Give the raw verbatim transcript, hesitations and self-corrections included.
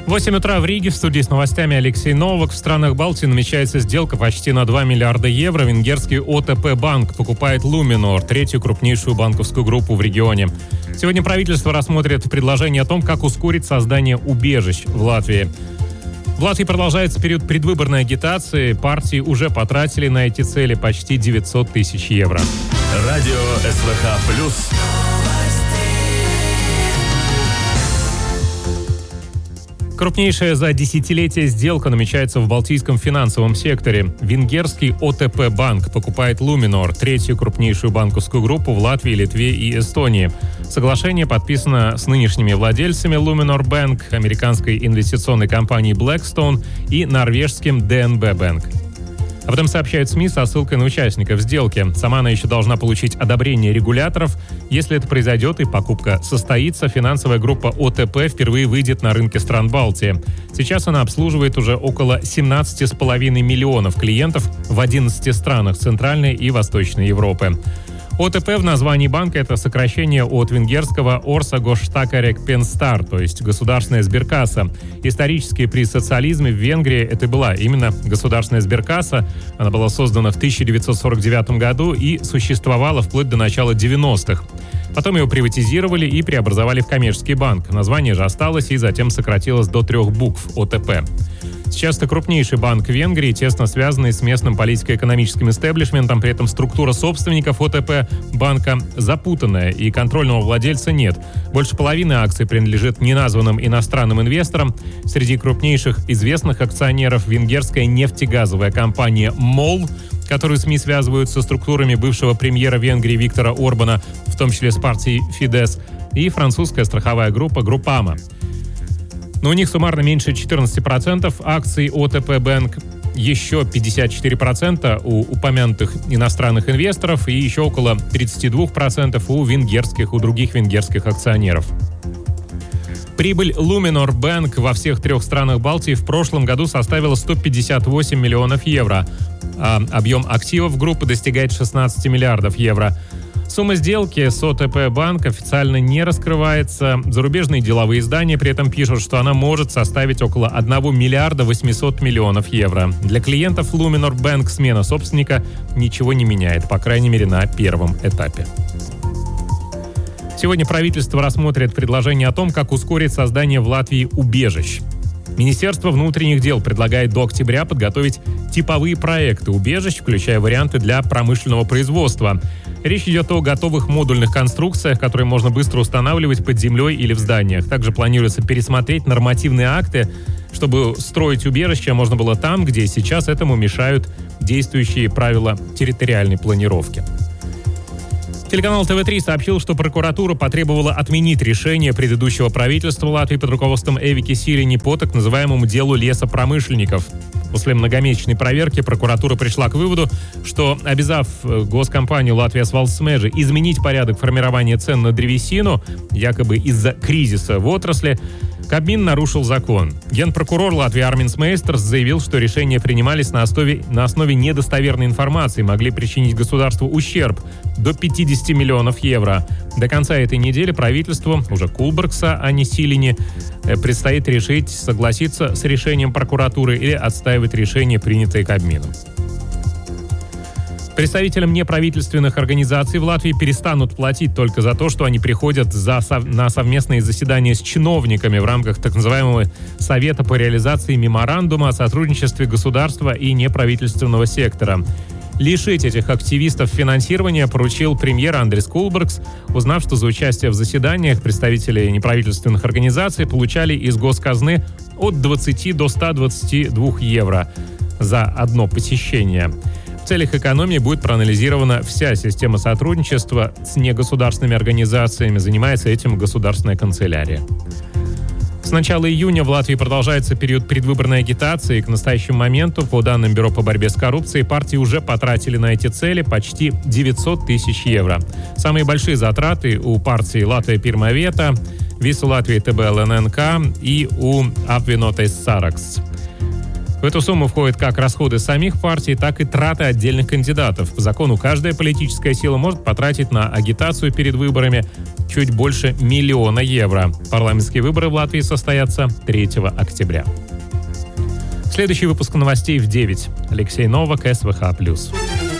восемь утра в Риге. В студии с новостями Алексей Новак. В странах Балтии намечается сделка почти на два миллиарда евро. Венгерский о тэ пэ банк покупает Luminor, третью крупнейшую банковскую группу в регионе. Сегодня правительство рассмотрит предложение о том, как ускорить создание убежищ в Латвии. В Латвии продолжается период предвыборной агитации. Партии уже потратили на эти цели почти девятьсот тысяч евро. Радио эс вэ ха плюс. Крупнейшая за десятилетие сделка намечается в балтийском финансовом секторе. Венгерский о тэ пэ банк покупает Luminor, третью крупнейшую банковскую группу в Латвии, Литве и Эстонии. Соглашение подписано с нынешними владельцами Luminor Bank, американской инвестиционной компанией Blackstone и норвежским дэ эн бэ Bank. Об этом сообщают СМИ со ссылкой на участников сделки. Сама она еще должна получить одобрение регуляторов. Если это произойдет и покупка состоится, финансовая группа о тэ пэ впервые выйдет на рынки стран Балтии. Сейчас она обслуживает уже около семнадцать с половиной миллионов клиентов в одиннадцати странах Центральной и Восточной Европы. о тэ пэ в названии банка – это сокращение от венгерского «Орсагоштакарек Пенстар», то есть государственная сберкасса. Исторически при социализме в Венгрии это была именно государственная сберкасса. Она была создана в тысяча девятьсот сорок девятом году и существовала вплоть до начала девяностых. Потом ее приватизировали и преобразовали в коммерческий банк. Название же осталось и затем сократилось до трех букв – о тэ пэ. Сейчас это крупнейший банк Венгрии, тесно связанный с местным политико-экономическим истеблишментом. При этом структура собственников о тэ пэ банка запутанная, и контрольного владельца нет. Больше половины акций принадлежит неназванным иностранным инвесторам. Среди крупнейших известных акционеров венгерская нефтегазовая компания «Мол», которую СМИ связывают со структурами бывшего премьера Венгрии Виктора Орбана, в том числе с партией Фидес, и французская страховая группа «Группама». Но у них суммарно меньше четырнадцати процентов акций о тэ пэ Bank, еще пятьдесят четыре процента у упомянутых иностранных инвесторов и еще около тридцать два процента у венгерских, у других венгерских акционеров. Прибыль Luminor Bank во всех трех странах Балтии в прошлом году составила сто пятьдесят восемь миллионов евро, а объем активов группы достигает шестнадцати миллиардов евро. Сумма сделки с о тэ пэ банк официально не раскрывается. Зарубежные деловые издания при этом пишут, что она может составить около одного миллиарда восьмисот миллионов евро. Для клиентов Luminor Bank смена собственника ничего не меняет, по крайней мере на первом этапе. Сегодня правительство рассмотрит предложение о том, как ускорить создание в Латвии убежищ. Министерство внутренних дел предлагает до октября подготовить типовые проекты убежищ, включая варианты для промышленного производства. Речь идет о готовых модульных конструкциях, которые можно быстро устанавливать под землей или в зданиях. Также планируется пересмотреть нормативные акты, чтобы строить убежища можно было там, где сейчас этому мешают действующие правила территориальной планировки. Телеканал тэ вэ три сообщил, что прокуратура потребовала отменить решение предыдущего правительства Латвии под руководством Эвики Силини по так называемому делу лесопромышленников. После многомесячной проверки прокуратура пришла к выводу, что, обязав госкомпанию «Латвия Свалсмежи» изменить порядок формирования цен на древесину, якобы из-за кризиса в отрасли, Кабмин нарушил закон. Генпрокурор Латвии Арминс Мейстерс заявил, что решения принимались на основе, на основе недостоверной информации, могли причинить государству ущерб до пятидесяти миллионов евро. До конца этой недели правительству, уже Кулбергса, а не Силини, предстоит решить, согласиться с решением прокуратуры или отстаивать решение, принятое Кабмином. Представителям неправительственных организаций в Латвии перестанут платить только за то, что они приходят за сов... на совместные заседания с чиновниками в рамках так называемого Совета по реализации меморандума о сотрудничестве государства и неправительственного сектора. Лишить этих активистов финансирования поручил премьер Андрис Кулбергс, узнав, что за участие в заседаниях представители неправительственных организаций получали из госказны от двадцати до ста двадцати двух евро за одно посещение. В целях экономии будет проанализирована вся система сотрудничества с негосударственными организациями. Занимается этим государственная канцелярия. С начала июня в Латвии продолжается период предвыборной агитации. К настоящему моменту, по данным Бюро по борьбе с коррупцией, партии уже потратили на эти цели почти девятьсот тысяч евро. Самые большие затраты у партии Латвия Пирма Вета, Вису Латвии тэ бэ эл эн эн ка и у Апвинотес Саракс. В эту сумму входят как расходы самих партий, так и траты отдельных кандидатов. По закону каждая политическая сила может потратить на агитацию перед выборами чуть больше миллиона евро. Парламентские выборы в Латвии состоятся третьего октября. Следующий выпуск новостей в девять. Алексей Новак, СВХ плюс.